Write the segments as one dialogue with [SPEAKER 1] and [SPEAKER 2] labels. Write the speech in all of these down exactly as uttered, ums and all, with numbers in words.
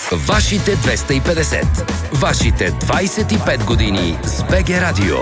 [SPEAKER 1] Вашите двеста и петдесет. Вашите двайсет и пет години с БГ Радио.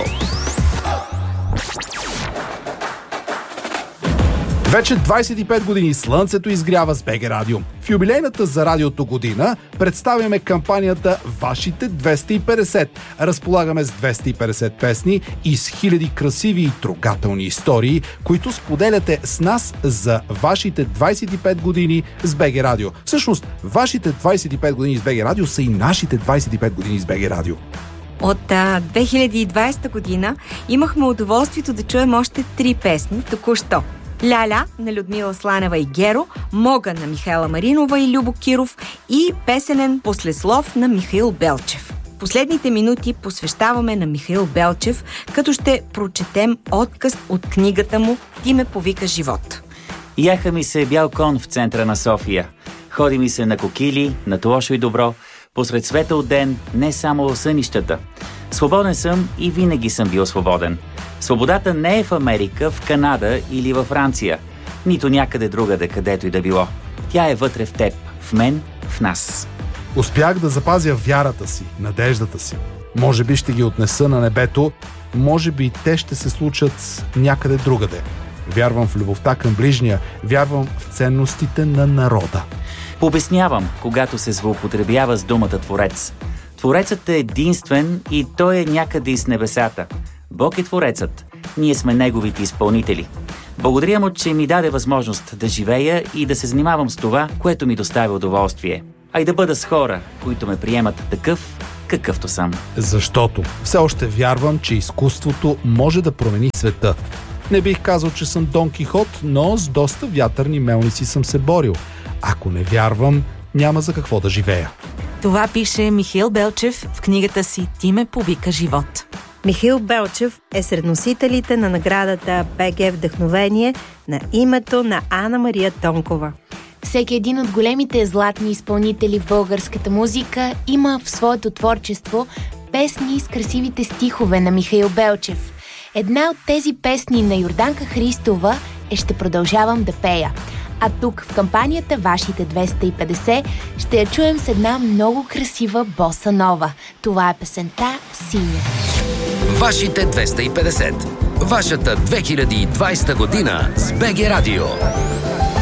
[SPEAKER 2] Вече двайсет и пет години слънцето изгрява с БГ Радио. В юбилейната за радиото година представяме кампанията Вашите двеста и петдесет. Разполагаме с двеста и петдесет песни и с хиляди красиви и трогателни истории, които споделяте с нас за вашите двайсет и пет години с БГ Радио. Всъщност, вашите двайсет и пет години с БГ Радио са и нашите двайсет и пет години с БГ Радио.
[SPEAKER 3] От а, две хиляди и двайсета година имахме удоволствието да чуем още три песни току-що. Ляля на Людмила Сланева и Геро, Мога на Михайла Маринова и Любо Киров и песенен Послеслов на Михаил Белчев. Последните минути посвещаваме на Михаил Белчев, като ще прочетем откъс от книгата му «Ти ме повика живот».
[SPEAKER 4] Яха ми се бял кон в центъра на София. Ходи ми се на кокили, на лошо и добро, посред светъл ден, не само сънищата. Свободен съм и винаги съм бил свободен. Свободата не е в Америка, в Канада или във Франция, нито някъде другаде, където и да било. Тя е вътре в теб, в мен, в нас.
[SPEAKER 2] Успях да запазя вярата си, надеждата си. Може би ще ги отнеса на небето, може би те ще се случат някъде другаде. Вярвам в любовта към ближния, вярвам в ценностите на народа.
[SPEAKER 4] Обяснявам, когато се злоупотребява с думата Творец. Творецът е единствен и той е някъде из небесата. Бог е Творецът. Ние сме Неговите изпълнители. Благодаря му, че ми даде възможност да живея и да се занимавам с това, което ми доставя удоволствие. А и да бъда с хора, които ме приемат такъв, какъвто съм.
[SPEAKER 2] Защото все още вярвам, че изкуството може да промени света. Не бих казал, че съм Дон Кихот, но с доста вятърни мелници съм се борил. Ако не вярвам, няма за какво да живея.
[SPEAKER 5] Това пише Михаил Белчев в книгата си «Ти ме повика живот».
[SPEAKER 6] Михаил Белчев е сред носителите на наградата БГ Вдъхновение на името на Ана Мария Тонкова.
[SPEAKER 7] Всеки един от големите златни изпълнители в българската музика има в своето творчество песни с красивите стихове на Михаил Белчев. Една от тези песни на Йорданка Христова е «Ще продължавам да пея». А тук в кампанията Вашите двеста и петдесет ще я чуем с една много красива боса нова. Това е песента «Синя».
[SPEAKER 1] Вашите двеста и петдесет. Вашата две хиляди и двайсета година с БГ Радио.